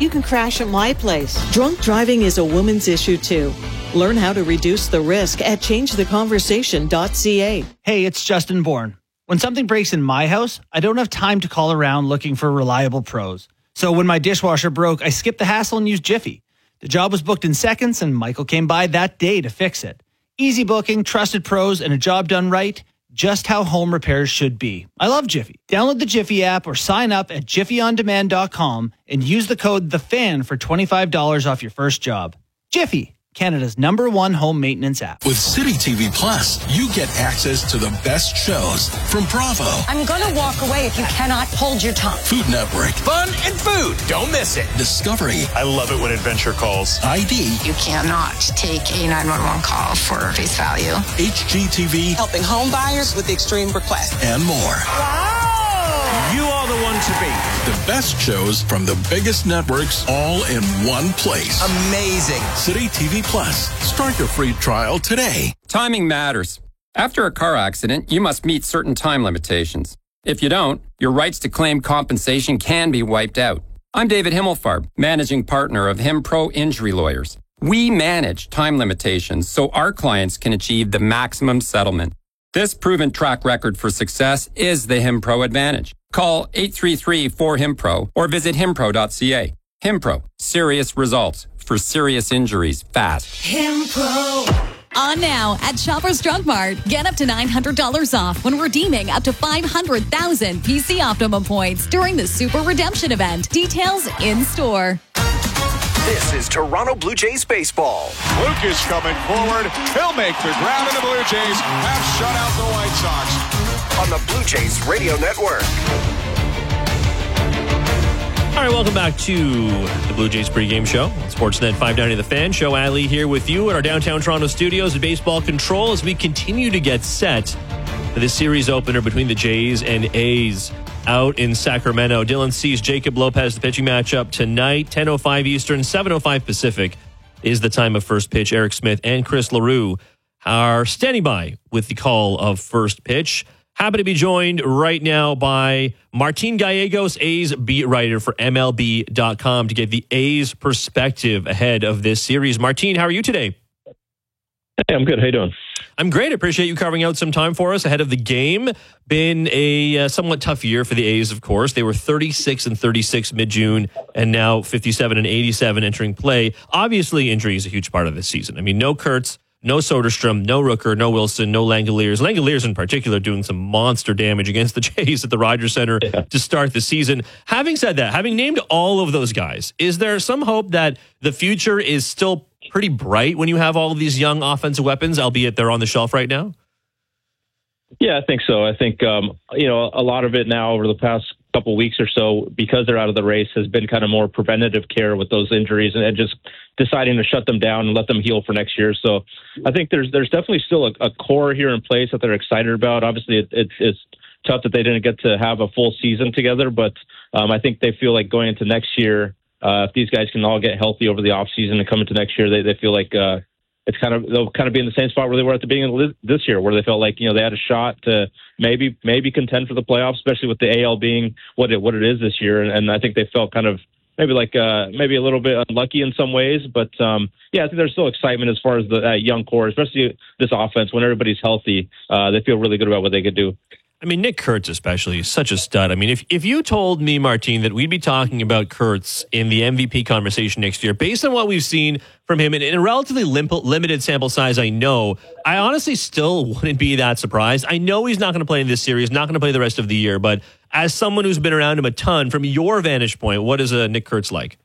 you can crash at my place. Drunk driving is a woman's issue too. Learn how to reduce the risk at changetheconversation.ca. Hey, it's Justin Bourne. When something breaks in my house, I don't have time to call around looking for reliable pros. So when my dishwasher broke, I skipped the hassle and used Jiffy. The job was booked in seconds, and Michael came by that day to fix it. Easy booking, trusted pros, and a job done right. Just how home repairs should be. I love Jiffy. Download the Jiffy app or sign up at jiffyondemand.com and use the code THEFAN for $25 off your first job. Jiffy, Canada's #1 home maintenance app. With City TV Plus, you get access to the best shows from Bravo. I'm going to walk away if you cannot hold your tongue. Food Network. Fun and food. Don't miss it. Discovery. I love it when adventure calls. ID. You cannot take a 911 call for face value. HGTV. Helping home buyers with extreme requests. And more. Wow! You are the one to beat. The best shows from the biggest networks all in one place. Amazing. City TV Plus. Start your free trial today. Timing matters. After a car accident, you must meet certain time limitations. If you don't, your rights to claim compensation can be wiped out. I'm David Himmelfarb, managing partner of HimPro Injury Lawyers. We manage time limitations so our clients can achieve the maximum settlement. This proven track record for success is the HimPro advantage. Call 833-4HIMPRO or visit himpro.ca. HimPro, serious results for serious injuries fast. HimPro. On now at Shoppers Drug Mart. Get up to $900 off when redeeming up to 500,000 PC Optimum points during the Super Redemption event. Details in store. This is Toronto Blue Jays baseball. Luke is coming forward. He'll make the grab, and the Blue Jays have shut out the White Sox on the Blue Jays Radio Network. All right, welcome back to the Blue Jays pregame show. Sportsnet 590 The Fan. Show Ali here with you at our downtown Toronto studios at Baseball Control as we continue to get set for this series opener between the Jays and A's out in Sacramento. Dylan sees Jacob Lopez, the pitching matchup tonight, 10:05 Eastern, 7:05 Pacific is the time of first pitch. Eric Smith and Chris LaRue are standing by with the call of first pitch. Happy to be joined right now by Martin Gallegos, A's beat writer for MLB.com, to get the A's perspective ahead of this series. Martin, how are you today? Hey, I'm good. How you doing? I'm great. I appreciate you carving out some time for us ahead of the game. Been a somewhat tough year for the A's, of course. They were 36-36 mid-June, and now 57-87 entering play. Obviously, injury is a huge part of this season. I mean, no Kurtz, no Soderstrom, no Rooker, no Wilson, no Langoliers. Langoliers in particular doing some monster damage against the Jays at the Rogers Center to start the season. Having said that, having named all of those guys, is there some hope that the future is still pretty bright when you have all of these young offensive weapons, albeit they're on the shelf right now? Yeah, I think so. I think, a lot of it now over the past couple of weeks or so, because they're out of the race, has been kind of more preventative care with those injuries and just deciding to shut them down and let them heal for next year. So I think there's definitely still a core here in place that they're excited about. Obviously, it's tough that they didn't get to have a full season together, but I think they feel like going into next year, if these guys can all get healthy over the offseason and come into next year, they feel like they'll kind of be in the same spot where they were at the beginning of this year, where they felt like, they had a shot to maybe contend for the playoffs, especially with the AL being what it is this year. And I think they felt kind of maybe a little bit unlucky in some ways. But, I think there's still excitement as far as the young core, especially this offense. When everybody's healthy, they feel really good about what they could do. I mean, Nick Kurtz especially is such a stud. I mean, if you told me, Martin, that we'd be talking about Kurtz in the MVP conversation next year, based on what we've seen from him in a relatively limited sample size, I honestly still wouldn't be that surprised. I know he's not going to play in this series, not going to play the rest of the year, but as someone who's been around him a ton, from your vantage point, what is Nick Kurtz like?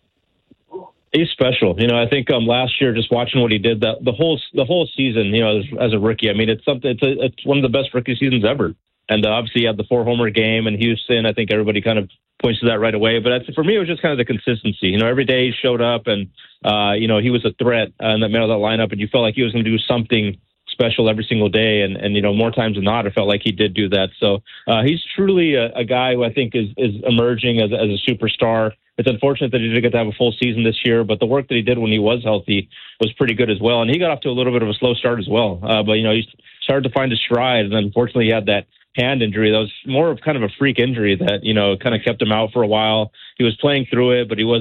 He's special. I think last year, just watching what he did, the whole season, as a rookie, I mean, it's one of the best rookie seasons ever. And obviously, he had the 4-homer game in Houston. I think everybody kind of points to that right away. But for me, it was just kind of the consistency. Every day he showed up, and he was a threat in the middle of that lineup, and you felt like he was going to do something special every single day. And more times than not, it felt like he did do that. So he's truly a guy who I think is emerging as a superstar. It's unfortunate that he didn't get to have a full season this year, but the work that he did when he was healthy was pretty good as well. And he got off to a little bit of a slow start as well. But he started to find his stride, and unfortunately he had that hand injury. That was more of kind of a freak injury that, kind of kept him out for a while. He was playing through it, but he wasn't